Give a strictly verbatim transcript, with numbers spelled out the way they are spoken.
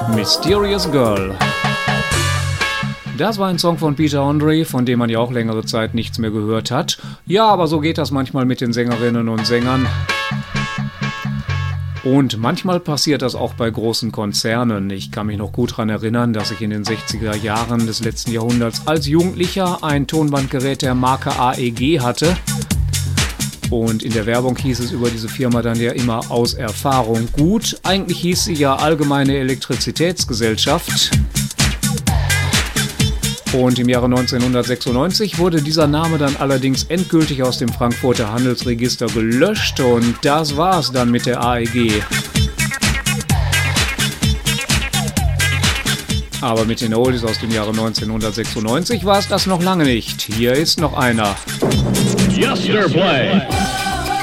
Mysterious Girl. Das war ein Song von Peter Andre, von dem man ja auch längere Zeit nichts mehr gehört hat. Ja, aber so geht das manchmal mit den Sängerinnen und Sängern. Und manchmal passiert das auch bei großen Konzernen. Ich kann mich noch gut daran erinnern, dass ich in den sechziger Jahren des letzten Jahrhunderts als Jugendlicher ein Tonbandgerät der Marke A E G hatte. Und in der Werbung hieß es über diese Firma dann ja immer aus Erfahrung. Gut, eigentlich hieß sie ja Allgemeine Elektrizitätsgesellschaft. Und im Jahre neunzehnhundertsechsundneunzig wurde dieser Name dann allerdings endgültig aus dem Frankfurter Handelsregister gelöscht und das war's dann mit der A E G. Aber mit den Oldies aus dem Jahre neunzehnhundertsechsundneunzig war es das noch lange nicht. Hier ist noch einer. Yesterplay.